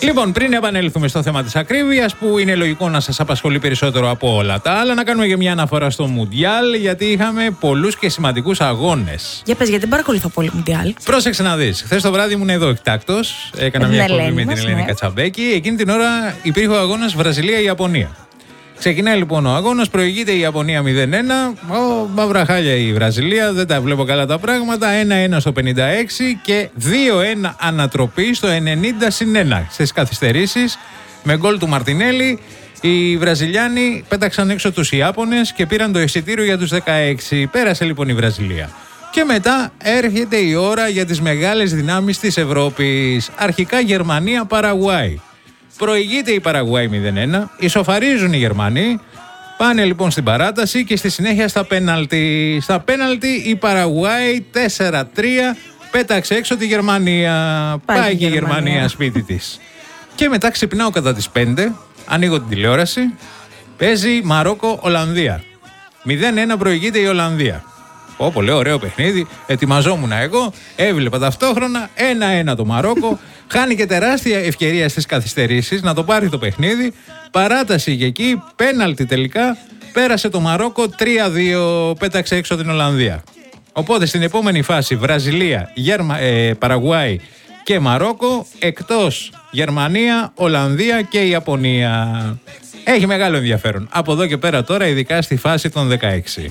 Λοιπόν, πριν επανέλθουμε στο θέμα της ακρίβειας, που είναι λογικό να σας απασχολεί περισσότερο από όλα τα άλλα, να κάνουμε και μια αναφορά στο Μουντιάλ, γιατί είχαμε πολλούς και σημαντικούς αγώνες. Για πες, γιατί δεν παρακολουθώ πολύ Μουντιάλ. Πρόσεξε να δεις. Χθες το βράδυ ήμουν εδώ εκτάκτος. Έκανα μια εκπομπή με την Ελένη Κατσαμπέκη. Εκείνη την ώρα υπήρχε ο αγώνας Βραζιλία-Ιαπωνία. Ξεκινάει λοιπόν ο αγώνας, προηγείται η Ιαπωνία 0-1. Μαύρα χάλια η Βραζιλία, δεν τα βλέπω καλά τα πράγματα. 1-1 στο 56 και 2-1 ανατροπή στο 90-1 στις καθυστερήσεις. Με γκολ του Μαρτινέλη, οι Βραζιλιάνοι πέταξαν έξω τους Ιάπωνες και πήραν το εισιτήριο για τους 16. Πέρασε λοιπόν η Βραζιλία. Και μετά έρχεται η ώρα για τις μεγάλες δυνάμεις της Ευρώπης. Αρχικά Γερμανία-Παραγουάη. Προηγείται η Παραγουάη 0-1, ισοφαρίζουν οι Γερμανοί, πάνε λοιπόν στην παράταση και στη συνέχεια στα πέναλτι. Στα πέναλτι η Παραγουάη 4-3 πέταξε έξω τη Γερμανία. Πάει και η Γερμανία σπίτι της. Και μετά ξυπνάω κατά τις 5, ανοίγω την τηλεόραση, παίζει Μαρόκο-Ολλανδία. 0-1 προηγείται η Ολλανδία. Πολύ ωραίο παιχνίδι, ετοιμαζόμουν εγώ, έβλεπα ταυτόχρονα 1-1 το Μαρόκο. Χάνει και τεράστια ευκαιρία στις καθυστερήσεις να το πάρει το παιχνίδι. Παράταση και εκεί, πέναλτι τελικά. Πέρασε το Μαρόκο 3-2, πέταξε έξω την Ολλανδία. Οπότε στην επόμενη φάση Βραζιλία, Παραγουάη και Μαρόκο. Εκτός Γερμανία, Ολλανδία και Ιαπωνία. Έχει μεγάλο ενδιαφέρον. Από εδώ και πέρα τώρα, ειδικά στη φάση των 16.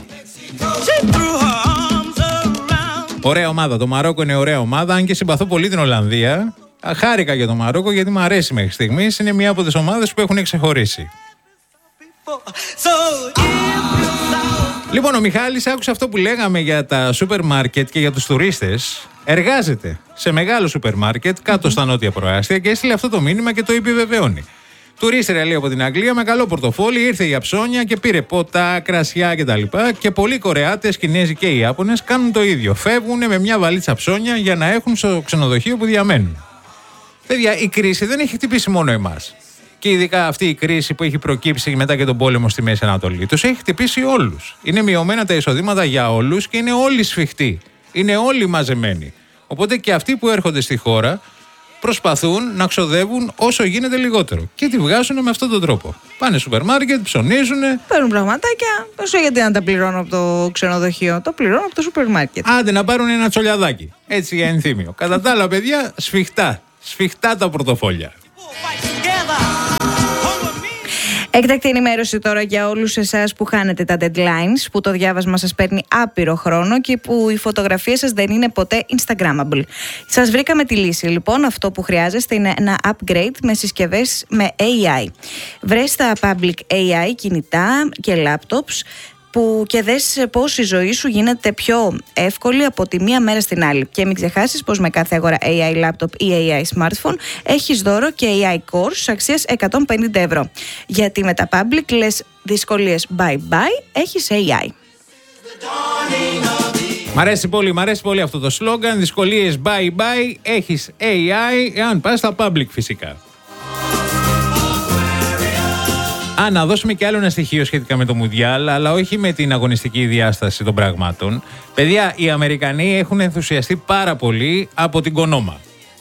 Ωραία ομάδα. Το Μαρόκο είναι ωραία ομάδα. Αν και συμπαθώ πολύ την Ολλανδία. Χάρηκα για το Μαρόκο γιατί μου αρέσει μέχρι στιγμής. Είναι μία από τις ομάδες που έχουν ξεχωρίσει. Λοιπόν, ο Μιχάλης άκουσε αυτό που λέγαμε για τα σούπερ μάρκετ και για τους τουρίστες. Εργάζεται σε μεγάλο σούπερ μάρκετ κάτω στα νότια προάστια και έστειλε αυτό το μήνυμα και το επιβεβαιώνει. Τουρίστρια λέει από την Αγγλία με καλό πορτοφόλι, ήρθε για ψώνια και πήρε ποτά, κρασιά κτλ. Και πολλοί Κορεάτες, Κινέζοι και Ιάπωνες κάνουν το ίδιο. Φεύγουν με μια βαλίτσα ψώνια για να έχουν στο ξενοδοχείο που διαμένουν. Παιδιά, η κρίση δεν έχει χτυπήσει μόνο εμάς. Και ειδικά αυτή η κρίση που έχει προκύψει μετά και τον πόλεμο στη Μέση Ανατολή, τους έχει χτυπήσει όλους. Είναι μειωμένα τα εισοδήματα για όλους και είναι όλοι σφιχτοί. Είναι όλοι μαζεμένοι. Οπότε και αυτοί που έρχονται στη χώρα προσπαθούν να ξοδεύουν όσο γίνεται λιγότερο. Και τη βγάζουν με αυτόν τον τρόπο. Πάνε σούπερ μάρκετ, ψωνίζουν. Παίρνουν πραγματάκια. Όσο γιατί να τα πληρώνω από το ξενοδοχείο, το πληρώνω από το σούπερ μάρκετ. Άντε να πάρουν ένα τσολιαδάκι. Έτσι για ενθύμιο. Κατά τα άλλα, παιδιά, σφιχτά. Σφιχτά τα πορτοφόλια. Έκτακτη ενημέρωση τώρα για όλους εσάς που χάνετε τα deadlines, που το διάβασμα σας παίρνει άπειρο χρόνο και που οι φωτογραφίες σας δεν είναι ποτέ Instagrammable. Σας βρήκαμε τη λύση λοιπόν. Αυτό που χρειάζεστε είναι ένα upgrade με συσκευές με AI. Βρες τα public AI κινητά και laptops και δες πώς η ζωή σου γίνεται πιο εύκολη από τη μία μέρα στην άλλη. Και μην ξεχάσεις πως με κάθε αγορά AI laptop ή AI smartphone έχεις δώρο και AI course αξίας 150 ευρώ. Γιατί με τα public λες δυσκολίες bye bye, έχεις AI. Μ' αρέσει πολύ αυτό το σλόγγαν. Δυσκολίες bye bye, έχεις AI, εάν πας στα public φυσικά. Να δώσουμε και άλλο ένα στοιχείο σχετικά με το Μουντιάλ, αλλά όχι με την αγωνιστική διάσταση των πραγμάτων. Παιδιά, οι Αμερικανοί έχουν ενθουσιαστεί πάρα πολύ από την Κονόμα.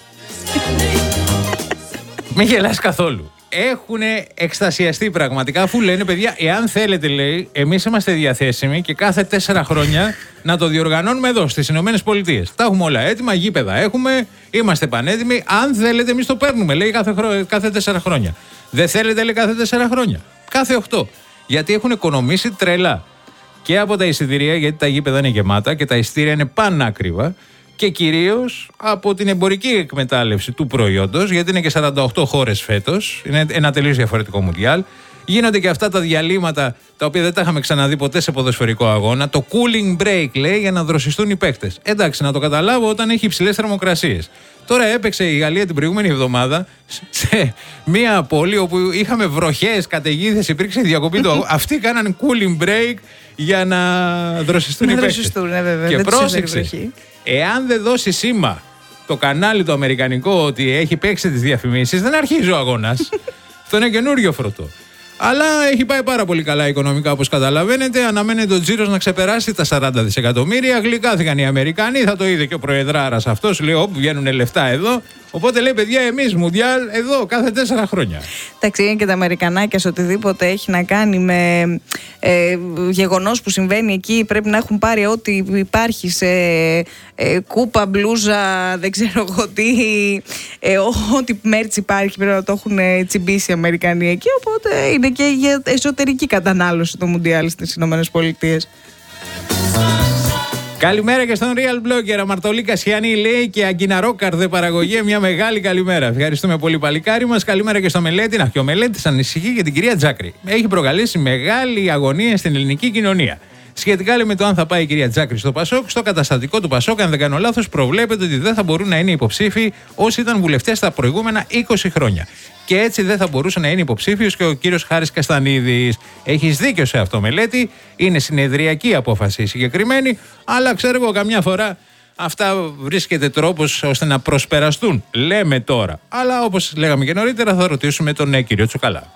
Μην γελάς καθόλου. Έχουν εκστασιαστεί πραγματικά, αφού λένε, παιδιά, εάν θέλετε, λέει, εμείς είμαστε διαθέσιμοι και κάθε 4 χρόνια να το διοργανώνουμε εδώ στις Ηνωμένες Πολιτείες. Τα έχουμε όλα έτοιμα, γήπεδα έχουμε, είμαστε πανέτοιμοι. Αν θέλετε, εμείς το παίρνουμε, λέει, κάθε 4 χρόνια. Δεν θέλετε, λέει, κάθε 4 χρόνια. Κάθε 8. Γιατί έχουν οικονομήσει τρελά. Και από τα εισιτήρια, γιατί τα γήπεδα είναι γεμάτα και τα εισιτήρια είναι πανάκριβα. Και κυρίως από την εμπορική εκμετάλλευση του προϊόντος, γιατί είναι και 48 χώρες φέτος. Είναι ένα τελείως διαφορετικό Μουντιάλ. Γίνονται και αυτά τα διαλύματα τα οποία δεν τα είχαμε ξαναδεί ποτέ σε ποδοσφαιρικό αγώνα. Το cooling break, λέει, για να δροσιστούν οι παίκτες. Εντάξει, να το καταλάβω όταν έχει υψηλές θερμοκρασίες. Τώρα έπαιξε η Γαλλία την προηγούμενη εβδομάδα σε μια πόλη όπου είχαμε βροχές, καταιγίδες, υπήρξε διακοπή του αγώνα. Αυτοί κάναν cooling break για να δροσιστούν οι παίκτες. Και πρόσεξε, εάν δεν δώσει σήμα το κανάλι το αμερικανικό ότι έχει παίξει τις διαφημίσεις, δεν αρχίζει ο αγώνας. Αυτό είναι καινούριο φρούτο. Αλλά έχει πάει πάρα πολύ καλά οικονομικά, όπως καταλαβαίνετε. Αναμένεται ο τζίρος να ξεπεράσει τα 40 δισεκατομμύρια. Γλυκάθηκαν οι Αμερικανοί, θα το είδε και ο προεδράρας αυτός. Λέει: Όπ, βγαίνουν λεφτά εδώ. Οπότε λέει, παιδιά, εμείς Μουντιάλ εδώ κάθε 4 χρόνια. Εντάξει, είναι και τα Αμερικανάκια σε οτιδήποτε έχει να κάνει με γεγονός που συμβαίνει εκεί. Πρέπει να έχουν πάρει ό,τι υπάρχει σε κούπα, μπλούζα, δεν ξέρω εγώ τι, ό,τι μέρτς υπάρχει πρέπει να το έχουν τσιμπήσει οι Αμερικανοί εκεί. Οπότε είναι και για εσωτερική κατανάλωση το Μουντιάλ στις ΗΠΑ. Καλημέρα και στον Real Blogger. Αμαρτωλή Κασιανή λέει και Αγκιναρόκαρδε παραγωγή. Μια μεγάλη καλημέρα. Ευχαριστούμε πολύ, παλικάρι μας. Καλημέρα και στο Μελέτη. Να, και ο Μελέτης ανησυχεί για την κυρία Τζάκρη. Έχει προκαλέσει μεγάλη αγωνία στην ελληνική κοινωνία. Σχετικά με το αν θα πάει η κυρία Τζάκρη στο Πασόκ, στο καταστατικό του Πασόκ, αν δεν κάνω λάθος, προβλέπεται ότι δεν θα μπορούν να είναι υποψήφοι όσοι ήταν βουλευτές τα προηγούμενα 20 χρόνια. Και έτσι δεν θα μπορούσε να είναι υποψήφιος και ο κύριος Χάρης Καστανίδης. Έχεις δίκιο σε αυτό, Μελέτη. Είναι συνεδριακή απόφαση συγκεκριμένη, αλλά ξέρω εγώ, καμιά φορά αυτά βρίσκεται τρόπος ώστε να προσπεραστούν. Λέμε τώρα. Αλλά όπως λέγαμε και νωρίτερα, θα ρωτήσουμε τον κύριο Τσουκαλά.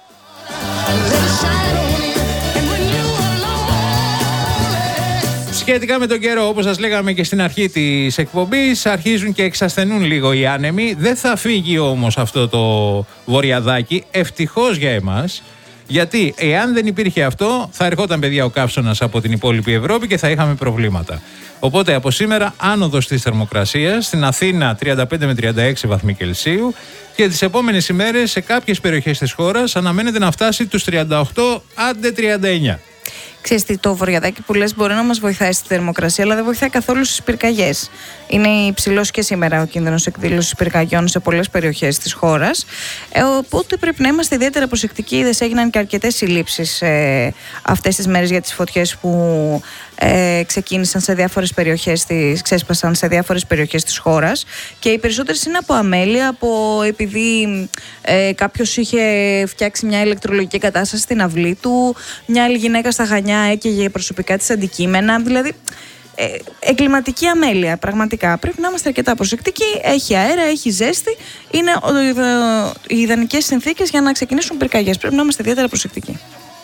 Σχετικά με τον καιρό, όπως σας λέγαμε και στην αρχή της εκπομπής, αρχίζουν και εξασθενούν λίγο οι άνεμοι. Δεν θα φύγει όμως αυτό το βορειαδάκι, ευτυχώς για εμάς, γιατί εάν δεν υπήρχε αυτό, θα ερχόταν, παιδιά, ο καύσωνας από την υπόλοιπη Ευρώπη και θα είχαμε προβλήματα. Οπότε από σήμερα άνοδος της θερμοκρασίας, στην Αθήνα 35 με 36 βαθμοί Κελσίου και τις επόμενες ημέρες σε κάποιες περιοχές της χώρας αναμένεται να φτάσει τους 38 άντε 39. Ξέρεις τι, το βορειαδάκι που λες μπορεί να μας βοηθάει στη θερμοκρασία, αλλά δεν βοηθάει καθόλου στις πυρκαγιές. Είναι υψηλός και σήμερα ο κίνδυνος εκδήλωσης πυρκαγιών σε πολλές περιοχές της χώρας. Οπότε πρέπει να είμαστε ιδιαίτερα προσεκτικοί. Είδες, έγιναν και αρκετές συλλήψεις αυτές τις μέρες για τις φωτιές που ξεκίνησαν σε διάφορες περιοχές, ξέσπασαν σε διάφορες περιοχές της χώρας. Και οι περισσότερες είναι από αμέλεια, επειδή κάποιος είχε φτιάξει μια ηλεκτρολογική κατάσταση στην αυλή του, μια άλλη γυναίκα στα Χανιά έκαιγε προσωπικά της αντικείμενα. Δηλαδή, εγκληματική αμέλεια. Πραγματικά πρέπει να είμαστε αρκετά προσεκτικοί. Έχει αέρα, έχει ζέστη. Είναι οι ιδανικές συνθήκες για να ξεκινήσουν πυρκαγιές. Πρέπει να είμαστε ιδιαίτερα προσεκτικοί.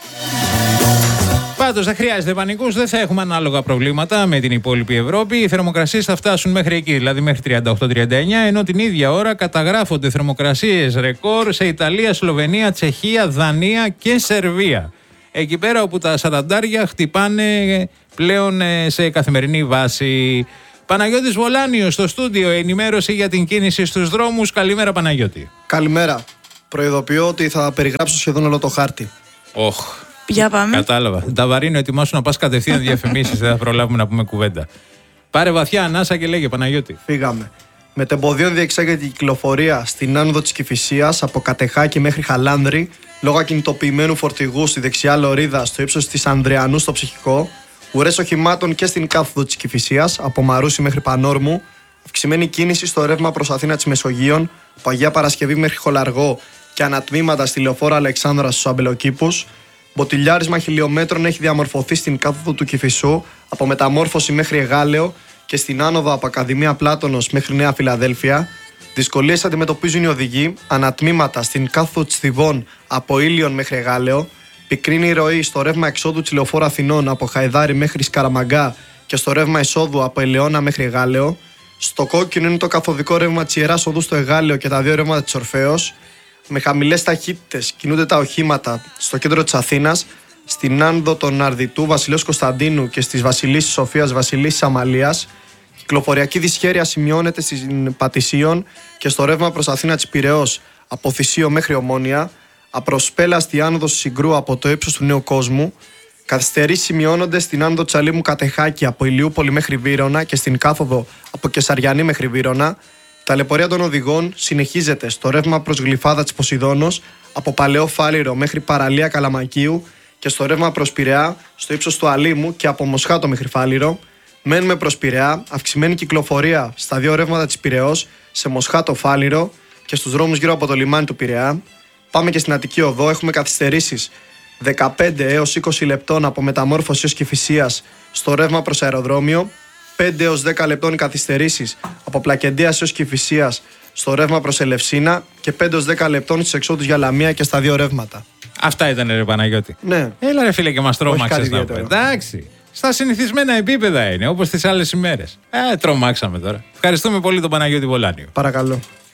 Πάντως δεν χρειάζεται πανικούς, δεν θα έχουμε ανάλογα προβλήματα με την υπόλοιπη Ευρώπη. Οι θερμοκρασίες θα φτάσουν μέχρι εκεί, δηλαδή μέχρι 38-39, ενώ την ίδια ώρα καταγράφονται θερμοκρασίες ρεκόρ σε Ιταλία, Σλοβενία, Τσεχία, Δανία και Σερβία. Εκεί πέρα όπου τα σαραντάρια χτυπάνε πλέον σε καθημερινή βάση. Παναγιώτης Βολάνιος στο στούντιο, ενημέρωση για την κίνηση στους δρόμους. Καλημέρα, Παναγιώτη. Καλημέρα. Προειδοποιώ ότι θα περιγράψω σχεδόν όλο το χάρτη. Για πάμε. Κατάλαβα. Τα βαρύνω, ετοιμάσου να πας κατευθείαν διαφημίσεις, δεν θα προλάβουμε να πούμε κουβέντα. Πάρε βαθιά ανάσα και λέγε, Παναγιώτη. Φύγαμε. Μετεμποδίων διεξάγεται η κυκλοφορία στην άνοδο της Κηφισίας από Κατεχάκη μέχρι Χαλάνδρη λόγω ακινητοποιημένου φορτηγού στη δεξιά λωρίδα στο ύψος της Ανδριανού στο Ψυχικό, ουρές οχημάτων και στην κάθοδο της Κηφισίας από Μαρούσι μέχρι Πανόρμου, αυξημένη κίνηση στο ρεύμα προς Αθήνα της Μεσογείων, από Αγία Παρασκευή μέχρι Χολαργό και ανατμήματα στη λεωφόρο Αλεξάνδρας στους Αμπελοκήπους. Μποτιλιάρισμα χιλιόμετρων έχει διαμορφωθεί στην κάθοδο του Κηφισού από Μεταμόρφωση μέχρι Εγάλεο και στην άνοδο από Ακαδημία Πλάτωνος μέχρι Νέα Φιλαδέλφια. Δυσκολίες αντιμετωπίζουν οι οδηγοί, ανατμήματα στην κάθοδο της Θηβών από Ήλιον μέχρι Εγάλεο, πικρίνη ροή στο ρεύμα εξόδου της λεωφόρου Αθηνών από Χαϊδάρι μέχρι Σκαραμαγκά και στο ρεύμα εισόδου από Ελαιώνα μέχρι Εγάλεο. Στο κόκκινο είναι το καθοδικό ρεύμα της Ιεράς Οδού στο Εγάλεο και τα δύο ρεύματα της Ορφέως. Με χαμηλές ταχύτητες κινούνται τα οχήματα στο κέντρο της Αθήνας, στην άνοδο των Αρδιτού Βασιλέως Κωνσταντίνου και στις Βασιλίσσης Σοφίας Βασιλίσσης Αμαλίας. Κυκλοφοριακή δυσχέρεια σημειώνεται στην Πατησίων και στο ρεύμα προς Αθήνα της Πειραιώς από Θησίο μέχρι Ομόνια. Απροσπέλαστη άνοδος Συγκρού από το ύψος του Νέου Κόσμου. Καθυστερήσεις σημειώνονται στην άνοδο Τσαλίμου Κατεχάκη από Ηλιούπολη μέχρι Βύρωνα και στην κάθοδο από Κεσαριανή μέχρι Βύρωνα. Ταλαιπωρία των οδηγών συνεχίζεται στο ρεύμα προς Γλυφάδα της Ποσειδώνος από Παλαιό Φάληρο μέχρι Παραλία Καλαμακίου και στο ρεύμα προς Πειραιά στο ύψος του Αλήμου και από Μοσχάτο μέχρι Φάληρο. Μένουμε προς Πειραιά, αυξημένη κυκλοφορία στα δύο ρεύματα της Πειραιώς σε Μοσχάτο Φάληρο και στους δρόμους γύρω από το λιμάνι του Πειραιά. Πάμε και στην Αττική Οδό, έχουμε καθυστερήσεις 15 έως 20 λεπτών από Μεταμόρφωση έως Κηφισίας στο ρεύμα προς αεροδρόμιο. 5 έως 10 λεπτών οι καθυστερήσεις από Πλακεντίας έως Κηφισίας στο ρεύμα προς Ελευσίνα και 5 έως 10 λεπτών στις εξόδους για Λαμία και στα δύο ρεύματα. Αυτά ήταν, ρε Παναγιώτη. Ναι. Έλα, ρε φίλε, και μας τρόμαξες να πούμε. Εντάξει. Στα συνηθισμένα επίπεδα είναι, όπως τις άλλες ημέρες. Τρομάξαμε τώρα. Ευχαριστούμε πολύ τον Παναγιώτη Βολάνιο. Παρακαλώ.